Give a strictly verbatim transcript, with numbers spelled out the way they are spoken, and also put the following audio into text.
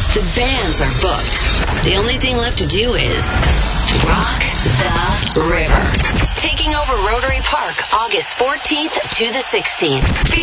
The bands are booked. The only thing left to do is rock the river. Taking over Rotary Park August fourteenth to the sixteenth.